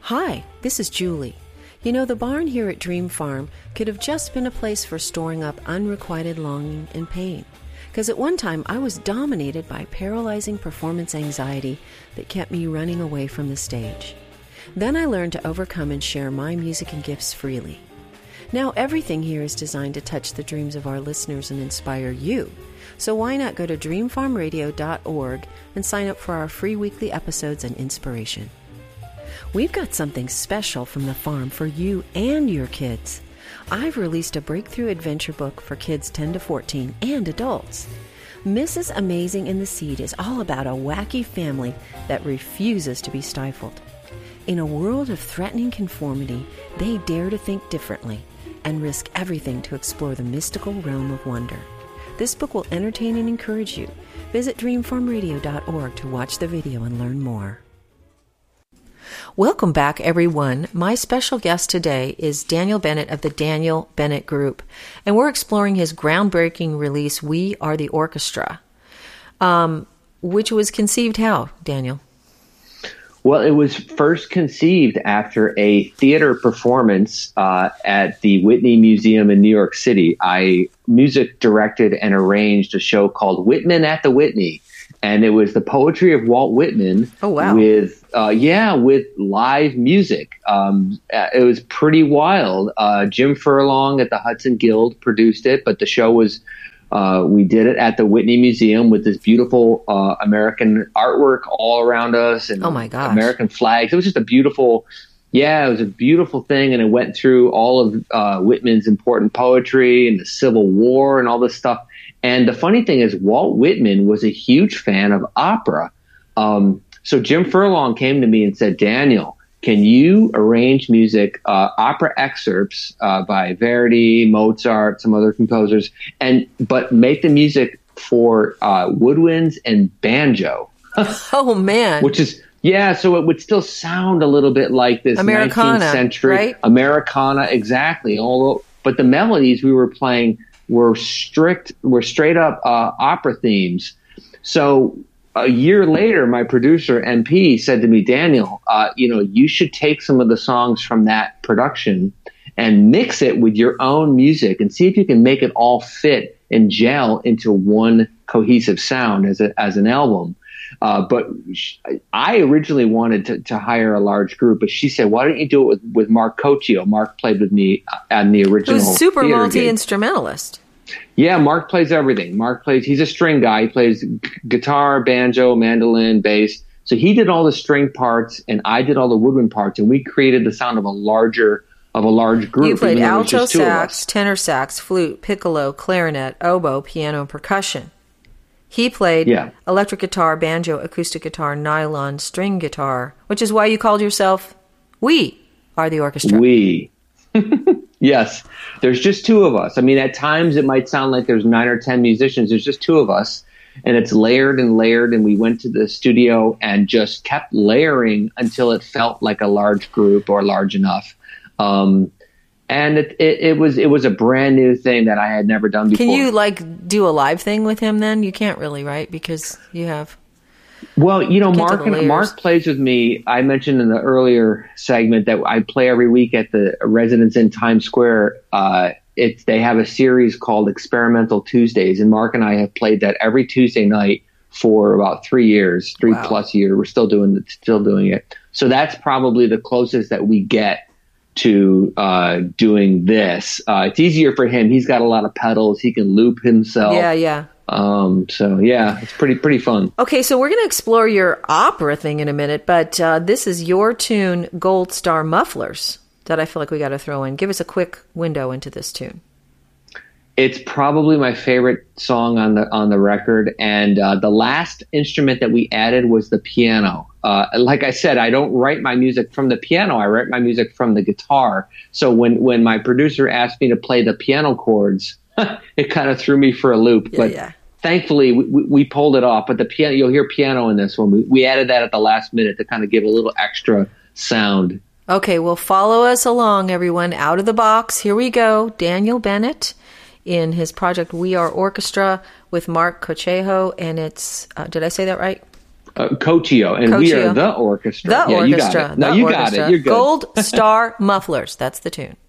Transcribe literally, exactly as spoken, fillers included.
Hi, this is Julie. You know, the barn here at Dream Farm could have just been a place for storing up unrequited longing and pain. Because at one time, I was dominated by paralyzing performance anxiety that kept me running away from the stage. Then I learned to overcome and share my music and gifts freely. Now everything here is designed to touch the dreams of our listeners and inspire you. So why not go to dream farm radio dot org and sign up for our free weekly episodes and inspiration. We've got something special from the farm for you and your kids. I've released a breakthrough adventure book for kids ten to fourteen and adults. Missus Amazing in the Seed is all about a wacky family that refuses to be stifled. In a world of threatening conformity, they dare to think differently and risk everything to explore the mystical realm of wonder. This book will entertain and encourage you. Visit dream farm radio dot org to watch the video and learn more. Welcome back, everyone. My special guest today is Daniel Bennett of the Daniel Bennett Group, and we're exploring his groundbreaking release, We Are the Orchestra, um, which was conceived how, Daniel? Well, it was first conceived after a theater performance uh, at the Whitney Museum in New York City. I music directed and arranged a show called Whitman at the Whitney. And it was the poetry of Walt Whitman. Oh, wow. With, uh, yeah, with live music. Um, it was pretty wild. Uh, Jim Furlong at the Hudson Guild produced it, but the show was, uh, we did it at the Whitney Museum with this beautiful uh, American artwork all around us and oh my gosh. American flags. It was just a beautiful, yeah, it was a beautiful thing. And it went through all of uh, Whitman's important poetry and the Civil War and all this stuff. And the funny thing is, Walt Whitman was a huge fan of opera. Um, so Jim Furlong came to me and said, Daniel, can you arrange music, uh, opera excerpts uh, by Verdi, Mozart, some other composers, and but make the music for uh, woodwinds and banjo? Oh, man. Which is, yeah, so it would still sound a little bit like this Americana, nineteenth century right? Americana, exactly. Although, but the melodies we were playing were strict, were straight up uh, opera themes. So a year later, my producer, M P, said to me, Daniel, uh, you know, you should take some of the songs from that production and mix it with your own music and see if you can make it all fit and gel into one cohesive sound as a, as an album. Uh, but sh- I originally wanted to, to hire a large group, but she said, why don't you do it with, with Mark Cochio? Mark played with me on the original. Who's super theater multi-instrumentalist. gig. Yeah, Mark plays everything. Mark plays, he's a string guy. He plays g- guitar, banjo, mandolin, bass. So he did all the string parts and I did all the woodwind parts, and we created the sound of a larger, of a large group. You played alto sax, sax, tenor sax, flute, piccolo, clarinet, oboe, piano, and percussion. He played yeah. electric guitar, banjo, acoustic guitar, nylon, string guitar, which is why you called yourself We Are the Orchestra. We. Yes. There's just two of us. I mean, at times it might sound like there's nine or ten musicians. There's just two of us. And it's layered and layered. And we went to the studio and just kept layering until it felt like a large group or large enough. Um, And it, it, it was it was a brand new thing that I had never done before. Can you like do a live thing with him then? You can't really, right? Because you have. Well, you know, Get Mark to the and, Mark plays with me. I mentioned in the earlier segment that I play every week at the Residence Inn Times Square. Uh, it's they have a series called Experimental Tuesdays, and Mark and I have played that every Tuesday night for about three years, three Wow. plus years. We're still doing it, still doing it. So that's probably the closest that we get to uh, doing this. Uh, it's easier for him. He's got a lot of pedals. He can loop himself. Yeah, yeah. Um, so yeah, it's pretty pretty fun. Okay, so we're going to explore your opera thing in a minute, but uh, this is your tune, Gold Star Mufflers, that I feel like we got to throw in. Give us a quick window into this tune. It's probably my favorite song on the on the record, and uh, the last instrument that we added was the piano. Uh, like I said, I don't write my music from the piano. I write my music from the guitar. So when, when my producer asked me to play the piano chords, it kind of threw me for a loop. Yeah, but yeah. thankfully, we, we pulled it off. But the piano, you'll hear piano in this one. We, we added that at the last minute to kind of give a little extra sound. Okay, well, follow us along, everyone. Out of the box. Here we go. Daniel Bennett in his project We Are Orchestra with Mark Cochejo, and it's, uh, did I say that right? Uh, Cochio, and Cochio. we are the orchestra. The yeah, orchestra. You got it. No, the you orchestra. got it. You're good. Gold Star Mufflers. That's the tune.